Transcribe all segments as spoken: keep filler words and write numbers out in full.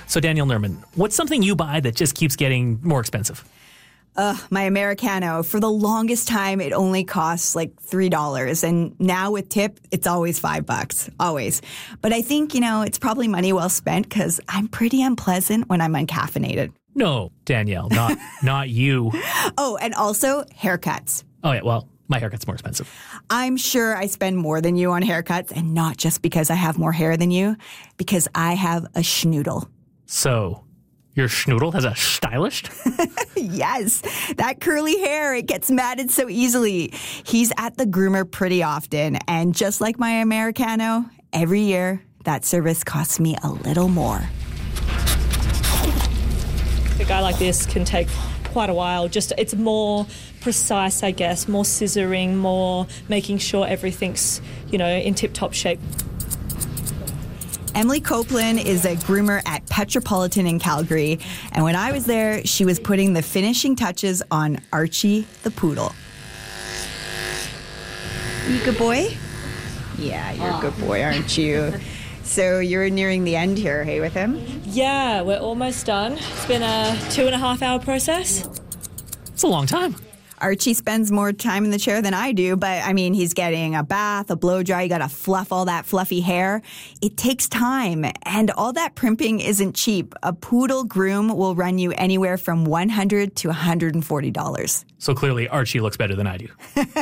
So Danielle Nerman, what's something you buy that just keeps getting more expensive? Uh, my Americano. For the longest time, it only costs like three dollars. And now with tip, it's always five bucks. Always. But I think, you know, it's probably money well spent because I'm pretty unpleasant when I'm uncaffeinated. No, Danielle, not not you. Oh, and also haircuts. Oh, yeah, well, my haircut's more expensive. I'm sure I spend more than you on haircuts, and not just because I have more hair than you, because I have a schnoodle. So, your schnoodle has a stylist? Yes, that curly hair, it gets matted so easily. He's at the groomer pretty often, and just like my Americano, every year that service costs me a little more. A guy like this can take quite a while. Just it's more precise, I guess, more scissoring, more making sure everything's, you know, in tip-top shape. Emily Copeland is a groomer at Petropolitan in Calgary, and when I was there, she was putting the finishing touches on Archie the poodle. You good boy? Yeah, you're a good boy, aren't you? So you're nearing the end here, hey, with him? Yeah, we're almost done. It's been a two and a half hour process. It's a long time. Archie spends more time in the chair than I do, but I mean, he's getting a bath, a blow dry, you gotta fluff all that fluffy hair. It takes time, and all that primping isn't cheap. A poodle groom will run you anywhere from one hundred dollars to one hundred forty dollars. So clearly Archie looks better than I do.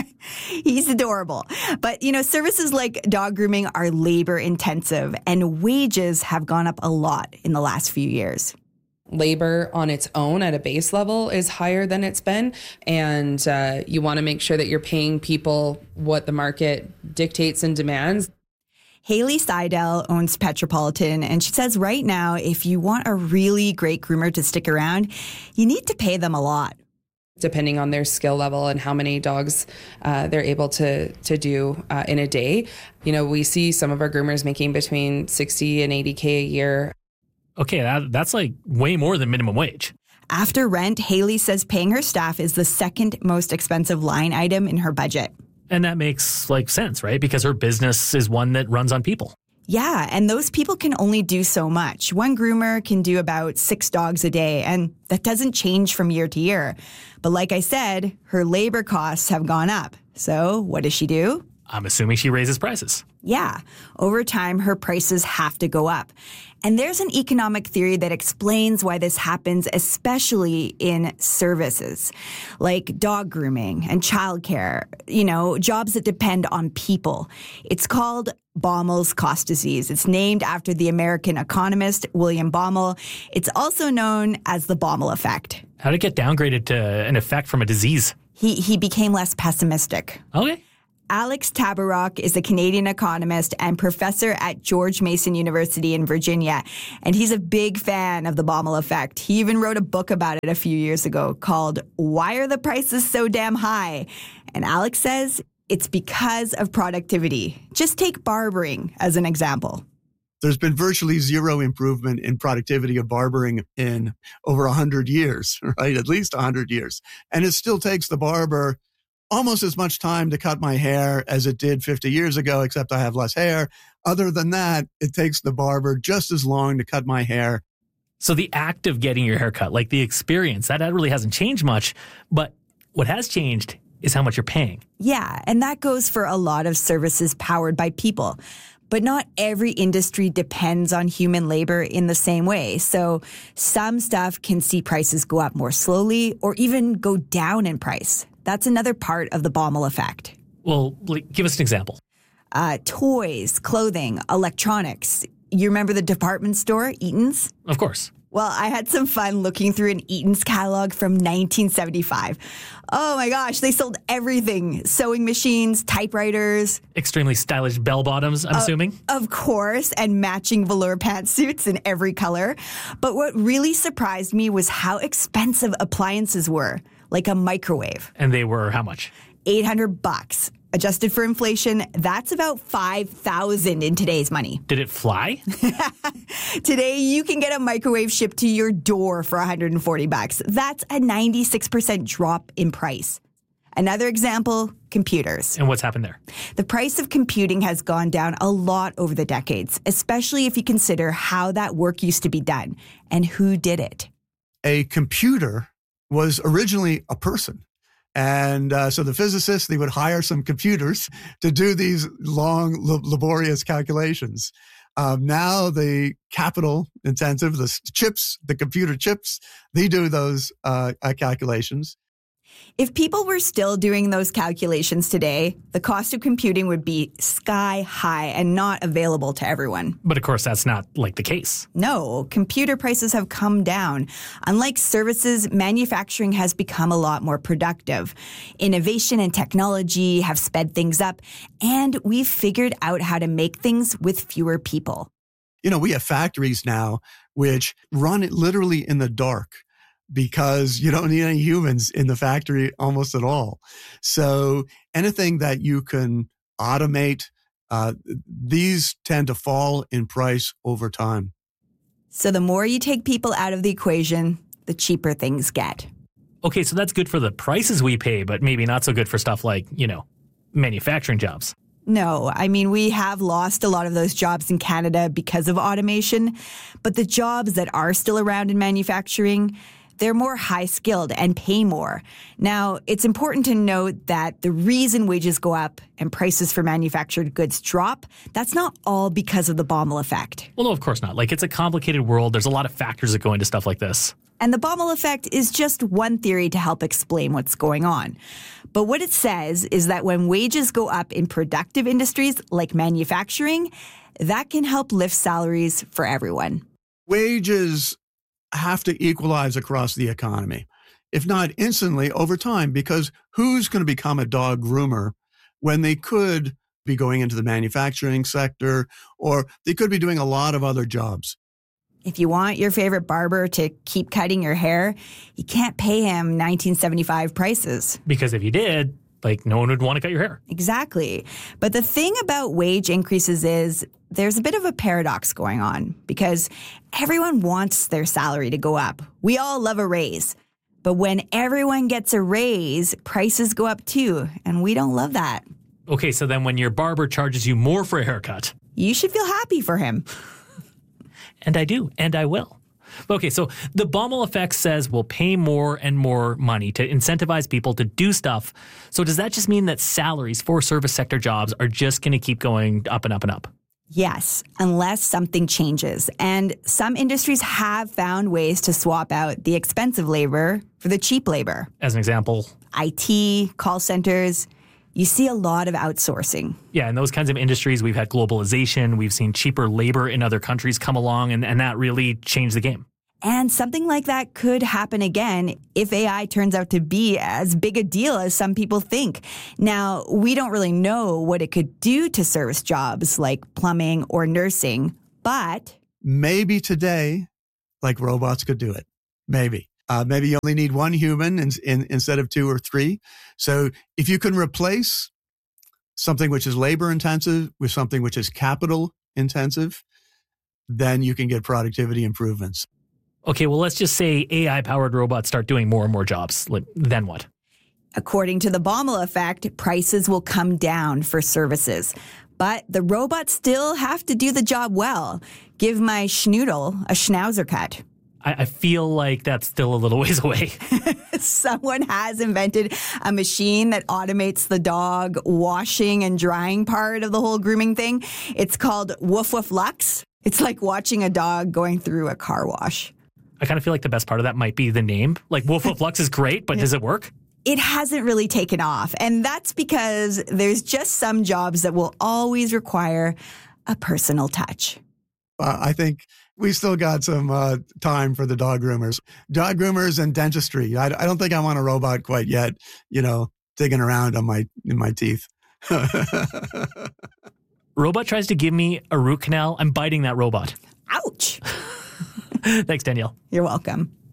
He's adorable. But, you know, services like dog grooming are labor intensive, and wages have gone up a lot in the last few years. Labor on its own at a base level is higher than it's been, and uh, you want to make sure that you're paying people what the market dictates and demands. Haley Seidel owns Petropolitan, and she says right now, if you want a really great groomer to stick around, you need to pay them a lot. Depending on their skill level and how many dogs uh, they're able to to do uh, in a day. You know, we see some of our groomers making between sixty and eighty K a year. Okay, that, that's like way more than minimum wage. After rent, Haley says paying her staff is the second most expensive line item in her budget. And that makes like sense, right? Because her business is one that runs on people. Yeah, and those people can only do so much. One groomer can do about six dogs a day, and that doesn't change from year to year. But like I said, her labor costs have gone up. So what does she do? I'm assuming she raises prices. Yeah, over time, her prices have to go up. And there's an economic theory that explains why this happens, especially in services like dog grooming and childcare, you know, jobs that depend on people. It's called Baumel's cost disease. It's named after the American economist William Baumel. It's also known as the Baumel effect. How did it get downgraded to an effect from a disease? He, he became less pessimistic. Okay. Alex Tabarrok is a Canadian economist and professor at George Mason University in Virginia, and he's a big fan of the Baumel effect. He even wrote a book about it a few years ago called Why Are the Prices So Damn High? And Alex says it's because of productivity. Just take barbering as an example. There's been virtually zero improvement in productivity of barbering in over one hundred years, right? At least one hundred years. And it still takes the barber almost as much time to cut my hair as it did fifty years ago, except I have less hair. Other than that, it takes the barber just as long to cut my hair. So the act of getting your hair cut, like the experience, that, that really hasn't changed much. But what has changed is how much you're paying. Yeah, and that goes for a lot of services powered by people. But not every industry depends on human labor in the same way. So some stuff can see prices go up more slowly or even go down in price. That's another part of the Baumel effect. Well, like, give us an example. Uh, toys, clothing, electronics. You remember the department store, Eaton's? Of course. Well, I had some fun looking through an Eaton's catalog from nineteen seventy-five. Oh my gosh, they sold everything. Sewing machines, typewriters. Extremely stylish bell bottoms, I'm uh, assuming. Of course, and matching velour pantsuits in every color. But what really surprised me was how expensive appliances were, like a microwave. And they were how much? eight hundred bucks. Adjusted for inflation, that's about five thousand in today's money. Did it fly? Today, you can get a microwave shipped to your door for one hundred forty bucks. That's a ninety-six percent drop in price. Another example, computers. And what's happened there? The price of computing has gone down a lot over the decades, especially if you consider how that work used to be done and who did it. A computer was originally a person. And uh, so the physicists, they would hire some computers to do these long, laborious calculations. Um, now the capital intensive, the chips, the computer chips, they do those uh, uh, calculations. If people were still doing those calculations today, the cost of computing would be sky high and not available to everyone. But of course, that's not like the case. No, computer prices have come down. Unlike services, manufacturing has become a lot more productive. Innovation and technology have sped things up, and we've figured out how to make things with fewer people. You know, we have factories now which run it literally in the dark, because you don't need any humans in the factory almost at all. So anything that you can automate, uh, these tend to fall in price over time. So the more you take people out of the equation, the cheaper things get. Okay, so that's good for the prices we pay, but maybe not so good for stuff like, you know, manufacturing jobs. No, I mean, we have lost a lot of those jobs in Canada because of automation, but the jobs that are still around in manufacturing, they're more high-skilled and pay more. Now, it's important to note that the reason wages go up and prices for manufactured goods drop, that's not all because of the Baumol effect. Well, no, of course not. Like, it's a complicated world. There's a lot of factors that go into stuff like this. And the Baumol effect is just one theory to help explain what's going on. But what it says is that when wages go up in productive industries like manufacturing, that can help lift salaries for everyone. Wages have to equalize across the economy, if not instantly, over time, because who's going to become a dog groomer when they could be going into the manufacturing sector, or they could be doing a lot of other jobs? If you want your favorite barber to keep cutting your hair, you can't pay him nineteen seventy-five prices. Because if you did, like, no one would want to cut your hair. Exactly. But the thing about wage increases is there's a bit of a paradox going on, because everyone wants their salary to go up. We all love a raise. But when everyone gets a raise, prices go up too, and we don't love that. Okay, so then when your barber charges you more for a haircut. You should feel happy for him. And I do, and I will. Okay, so the Baumol effect says we'll pay more and more money to incentivize people to do stuff. So does that just mean that salaries for service sector jobs are just going to keep going up and up and up? Yes, unless something changes. And some industries have found ways to swap out the expensive labor for the cheap labor. As an example? I T, call centers. You see a lot of outsourcing. Yeah, in those kinds of industries, we've had globalization. We've seen cheaper labor in other countries come along, and, and that really changed the game. And something like that could happen again if A I turns out to be as big a deal as some people think. Now, we don't really know what it could do to service jobs like plumbing or nursing, but maybe today, like robots could do it. Maybe. Uh, maybe you only need one human in, in, instead of two or three. So if you can replace something which is labor intensive with something which is capital intensive, then you can get productivity improvements. Okay, well, let's just say A I-powered robots start doing more and more jobs. Like, then what? According to the Baumol effect, prices will come down for services. But the robots still have to do the job well. Give my schnoodle a schnauzer cut. I feel like that's still a little ways away. Someone has invented a machine that automates the dog washing and drying part of the whole grooming thing. It's called Woof Woof Lux. It's like watching a dog going through a car wash. I kind of feel like the best part of that might be the name. Like, Woof Woof Lux is great, but does it work? It hasn't really taken off. And that's because there's just some jobs that will always require a personal touch. Uh, I think we still got some uh, time for the dog groomers. Dog groomers and dentistry. I, I don't think I want a robot quite yet, you know, digging around on my in my teeth. Robot tries to give me a root canal. I'm biting that robot. Ouch. Thanks, Danielle. You're welcome.